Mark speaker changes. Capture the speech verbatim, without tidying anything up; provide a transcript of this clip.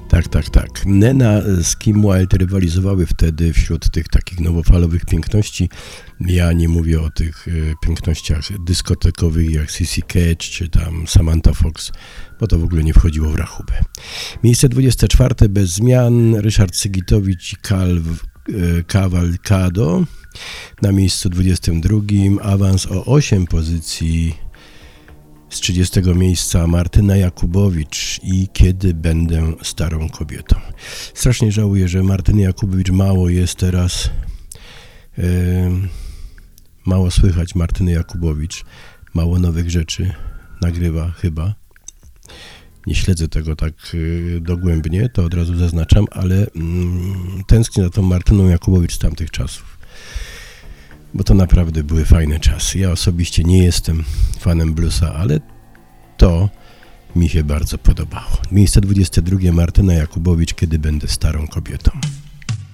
Speaker 1: Tak, tak, tak. Nena z Kim Wilde rywalizowały wtedy wśród tych takich nowofalowych piękności. Ja nie mówię o tych y, pięknościach dyskotekowych jak Sissy Catch czy tam Samantha Fox, bo to w ogóle nie wchodziło w rachubę. Miejsce dwudzieste czwarte bez zmian, Ryszard Sygitowicz i Cal, y, Cavalcado. Na miejscu dwudziestym drugim awans o osiem pozycji. Z trzydziestego miejsca Martyna Jakubowicz i Kiedy będę starą kobietą. Strasznie żałuję, że Martyny Jakubowicz mało jest teraz, yy, mało słychać Martyny Jakubowicz, mało nowych rzeczy nagrywa chyba. Nie śledzę tego tak yy, dogłębnie, to od razu zaznaczam, ale yy, tęsknię za tą Martyną Jakubowicz z tamtych czasów. Bo to naprawdę były fajne czasy. Ja osobiście nie jestem fanem bluesa, ale to mi się bardzo podobało. Miejsce dwudzieste drugie Martyna Jakubowicz, Kiedy będę starą kobietą.